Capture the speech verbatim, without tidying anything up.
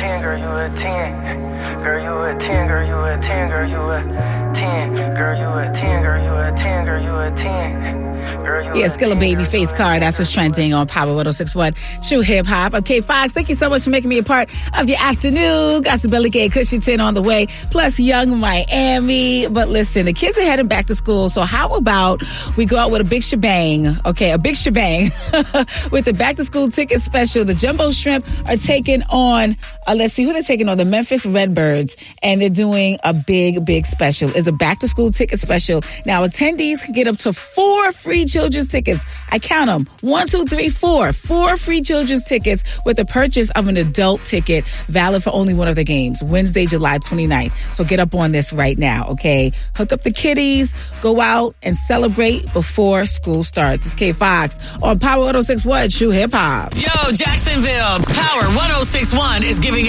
ten, girl, you a ten. Girl, you a ten, girl, you a ten, girl, you a ten. Girl, you a ten, girl, you a ten, girl, you a ten. Yeah, Skilla Baby Face Card. That's what's trending on Power one oh six point one True Hip Hop. Okay, Fox, thank you so much for making me a part of your afternoon. Got some Billy Gay Cushington on the way, plus Young Miami. But listen, the kids are heading back to school, so how about we go out with a big shebang, okay, a big shebang with the back to school ticket special. The Jumbo Shrimp are taking on, uh, let's see who they're taking on, the Memphis Redbirds, and they're doing a big, big special. It's a back to school ticket special. Now, attendees can get up to four free children's tickets. I count them. One, two, three, four. Four free children's tickets with the purchase of an adult ticket, valid for only one of the games, Wednesday, July twenty-ninth. So get up on this right now, okay? Hook up the kiddies, go out and celebrate before school starts. It's K Fox on Power one oh six point one True Hip Hop. Yo, Jacksonville, Power one oh six point one is giving